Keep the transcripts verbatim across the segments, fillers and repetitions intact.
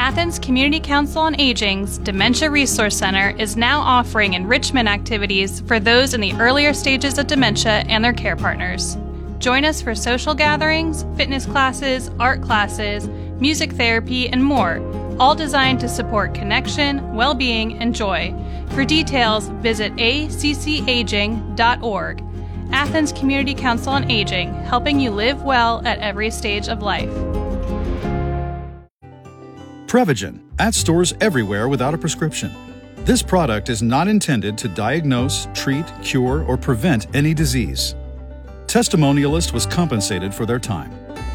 Athens Community Council on Aging's Dementia Resource Center is now offering enrichment activities for those in the earlier stages of dementia and their care partners. Join us for social gatherings, fitness classes, art classes, music therapy, and more, all designed to support connection, well-being, and joy. For details, visit a c c aging dot org. Athens Community Council on Aging, helping you live well at every stage of life. Prevagen, at stores everywhere without a prescription. This product is not intended to diagnose, treat, cure, or prevent any disease. Testimonialist was compensated for their time.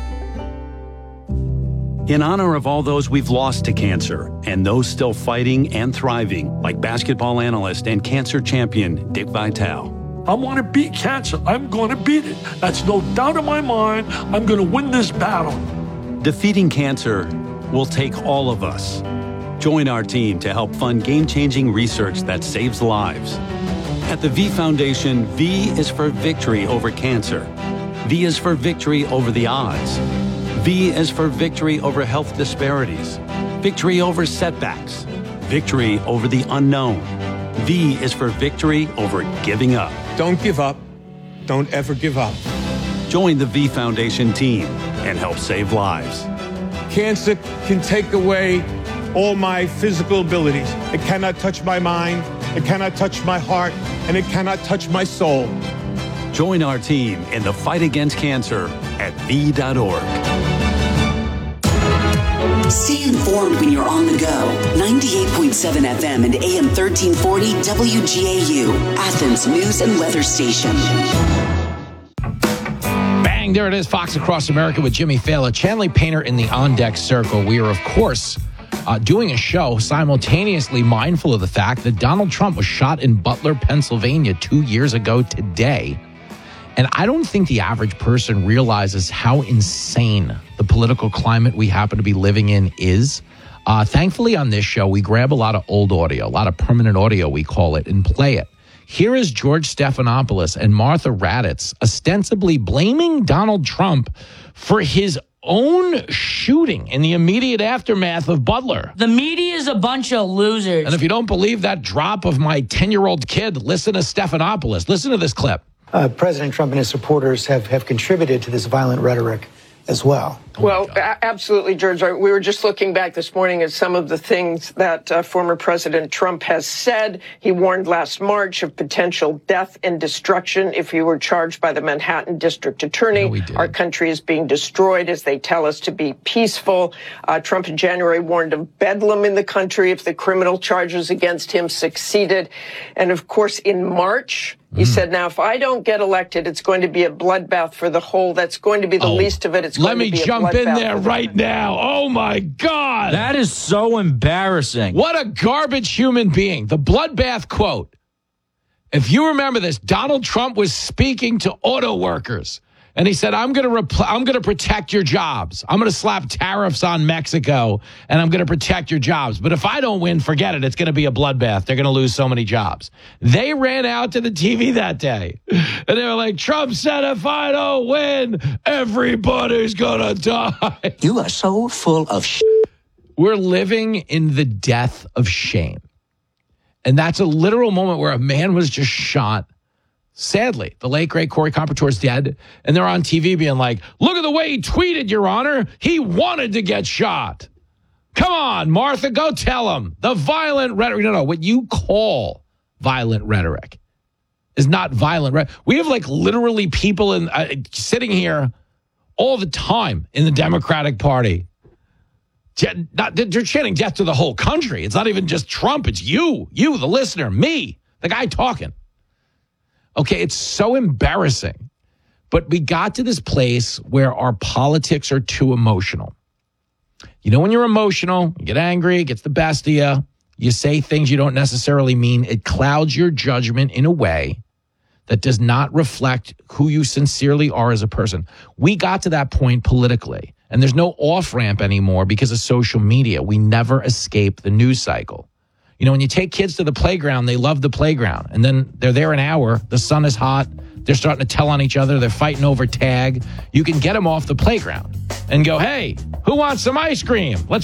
In honor of all those we've lost to cancer and those still fighting and thriving, like basketball analyst and cancer champion Dick Vitale. I want to beat cancer. I'm going to beat it. That's no doubt in my mind. I'm going to win this battle. Defeating cancer will take all of us. Join our team to help fund game-changing research that saves lives. At the V Foundation, V is for victory over cancer. V is for victory over the odds. V is for victory over health disparities, victory over setbacks, victory over the unknown. V is for victory over giving up. Don't give up. Don't ever give up. Join the V Foundation team and help save lives. Cancer can take away all my physical abilities. It cannot touch my mind, it cannot touch my heart, and it cannot touch my soul. Join our team in the fight against cancer at v dot org. Stay informed when you're on the go. ninety-eight point seven F M and A M thirteen forty W G A U, Athens News and Weather Station. Bang, there it is, Fox Across America with Jimmy Fallon, Chanley Painter in the On Deck Circle. We are, of course, uh, doing a show simultaneously mindful of the fact that Donald Trump was shot in Butler, Pennsylvania two years ago today. And I don't think the average person realizes how insane the political climate we happen to be living in is. Uh, thankfully, on this show, we grab a lot of old audio, a lot of permanent audio, we call it, and play it. Here is George Stephanopoulos and Martha Raddatz ostensibly blaming Donald Trump for his own shooting in the immediate aftermath of Butler. The media is a bunch of losers. And if you don't believe that drop of my ten-year-old kid, listen to Stephanopoulos. Listen to this clip. Uh, President Trump and his supporters have, have contributed to this violent rhetoric as well. Well, a- absolutely, George. We were just looking back this morning at some of the things that uh, former President Trump has said. He warned last March of potential death and destruction if he were charged by the Manhattan District Attorney. No, Our country is being destroyed as they tell us to be peaceful. Uh, Trump in January warned of bedlam in the country if the criminal charges against him succeeded. And of course, in March, he mm. said, now, if I don't get elected, it's going to be a bloodbath for the whole. That's going to be the oh, least of it. It's let going me to be a jump in there the right now. Oh, my God. That is so embarrassing. What a garbage human being. The bloodbath quote. If you remember this, Donald Trump was speaking to auto workers. And he said, I'm going to repl- I'm going to protect your jobs. I'm going to slap tariffs on Mexico, and I'm going to protect your jobs. But if I don't win, forget it. It's going to be a bloodbath. They're going to lose so many jobs. They ran out to the T V that day, and they were like, Trump said, if I don't win, everybody's going to die. You are so full of shit. We're living in the death of shame. And that's a literal moment where a man was just shot. Sadly, the late, great Corey Compertor is dead, and they're on T V being like, look at the way he tweeted, Your Honor. He wanted to get shot. Come on, Martha, go tell him. The violent rhetoric. No, no, what you call violent rhetoric is not violent rhetoric. We have like literally people in uh, sitting here all the time in the Democratic Party. Not, they're chanting death to the whole country. It's not even just Trump. It's you, you, the listener, me, the guy talking. Okay, it's so embarrassing. But we got to this place where our politics are too emotional. You know, when you're emotional, you get angry, it gets the best of you. You say things you don't necessarily mean. It clouds your judgment in a way that does not reflect who you sincerely are as a person. We got to that point politically, and there's no off-ramp anymore because of social media. We never escape the news cycle. You know, when you take kids to the playground, they love the playground. And then they're there an hour. The sun is hot. They're starting to tell on each other. They're fighting over tag. You can get them off the playground and go, hey, who wants some ice cream? Let's